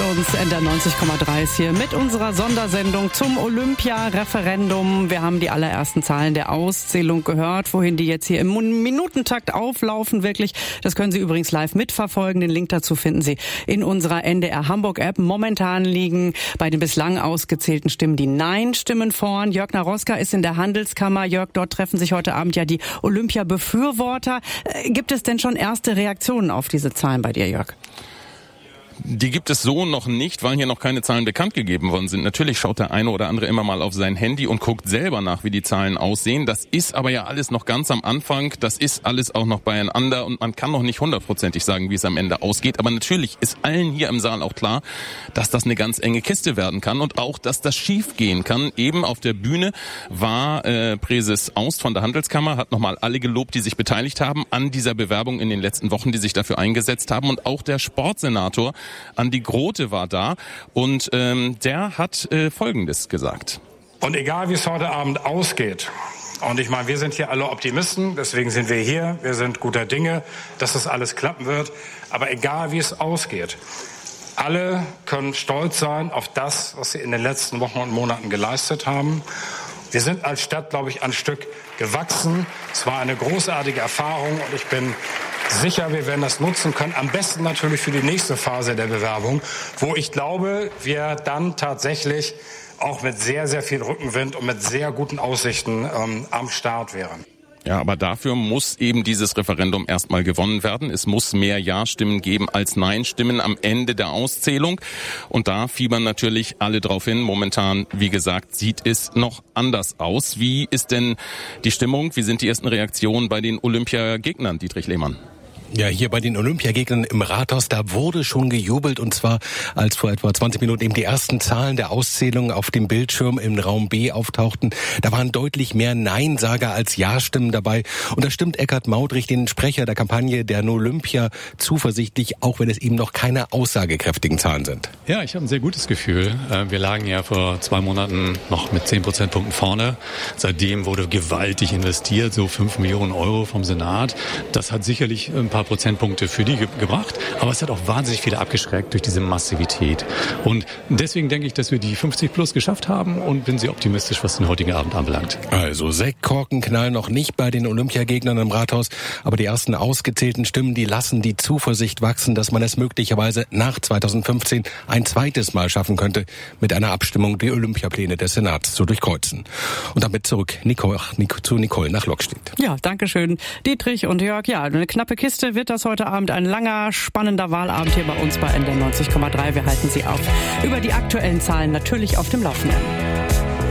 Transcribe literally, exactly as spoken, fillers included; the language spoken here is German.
uns. N D R neunzig Komma drei ist hier mit unserer Sondersendung zum Olympia-Referendum. Wir haben die allerersten Zahlen der Auszählung gehört, wohin die jetzt hier im Minutentakt auflaufen. Wirklich, das können Sie übrigens live mitverfolgen. Den Link dazu finden Sie in unserer N D R Hamburg-App. Momentan liegen bei den bislang ausgezählten Stimmen die Nein-Stimmen vorn. Jörg Naroska ist in der Handelskammer. Jörg, dort treffen sich heute Abend ja die Olympia-Befürworter. Gibt es denn schon erste Reaktionen auf diese Zahlen bei dir, Jörg? Die gibt es so noch nicht, weil hier noch keine Zahlen bekannt gegeben worden sind. Natürlich schaut der eine oder andere immer mal auf sein Handy und guckt selber nach, wie die Zahlen aussehen. Das ist aber ja alles noch ganz am Anfang. Das ist alles auch noch beieinander und man kann noch nicht hundertprozentig sagen, wie es am Ende ausgeht. Aber natürlich ist allen hier im Saal auch klar, dass das eine ganz enge Kiste werden kann und auch, dass das schief gehen kann. Eben auf der Bühne war äh, Präses Aust von der Handelskammer, hat nochmal alle gelobt, die sich beteiligt haben an dieser Bewerbung in den letzten Wochen, die sich dafür eingesetzt haben. Und auch der Sportsenator Andi Grote war da und ähm, der hat äh, Folgendes gesagt. Und egal, wie es heute Abend ausgeht, und ich meine, wir sind hier alle Optimisten, deswegen sind wir hier, wir sind guter Dinge, dass das alles klappen wird, aber egal, wie es ausgeht, alle können stolz sein auf das, was sie in den letzten Wochen und Monaten geleistet haben. Wir sind als Stadt, glaube ich, ein Stück gewachsen. Es war eine großartige Erfahrung und ich bin sicher, wir werden das nutzen können. Am besten natürlich für die nächste Phase der Bewerbung, wo ich glaube, wir dann tatsächlich auch mit sehr, sehr viel Rückenwind und mit sehr guten Aussichten ähm, am Start wären. Ja, aber dafür muss eben dieses Referendum erstmal gewonnen werden. Es muss mehr Ja-Stimmen geben als Nein-Stimmen am Ende der Auszählung. Und da fiebern natürlich alle drauf hin. Momentan, wie gesagt, sieht es noch anders aus. Wie ist denn die Stimmung? Wie sind die ersten Reaktionen bei den Olympiagegnern, Dietrich Lehmann? Ja, hier bei den Olympiagegnern im Rathaus, da wurde schon gejubelt und zwar als vor etwa zwanzig Minuten eben die ersten Zahlen der Auszählung auf dem Bildschirm im Raum B auftauchten. Da waren deutlich mehr Neinsager als Ja-Stimmen dabei und da stimmt Eckhard Maudrich, den Sprecher der Kampagne der Olympia, zuversichtlich, auch wenn es eben noch keine aussagekräftigen Zahlen sind. Ja, ich habe ein sehr gutes Gefühl. Wir lagen ja vor zwei Monaten noch mit zehn Prozentpunkten vorne. Seitdem wurde gewaltig investiert, so fünf Millionen Euro vom Senat. Das hat sicherlich ein paar Prozentpunkte für die ge- gebracht, aber es hat auch wahnsinnig viele abgeschreckt durch diese Massivität. Und deswegen denke ich, dass wir die fünfzig plus geschafft haben und bin sehr optimistisch, was den heutigen Abend anbelangt. Also Sektkorken knallen noch nicht bei den Olympiagegnern im Rathaus, aber die ersten ausgezählten Stimmen, die lassen die Zuversicht wachsen, dass man es möglicherweise nach zweitausendfünfzehn ein zweites Mal schaffen könnte, mit einer Abstimmung die Olympiapläne des Senats zu durchkreuzen. Und damit zurück Nicole, zu Nicole nach Lockstedt. Ja, danke schön, Dietrich und Jörg. Ja, eine knappe Kiste wird das heute Abend ein langer, spannender Wahlabend hier bei uns bei N D R neunzig Komma drei. Wir halten Sie auf über die aktuellen Zahlen natürlich auf dem Laufenden.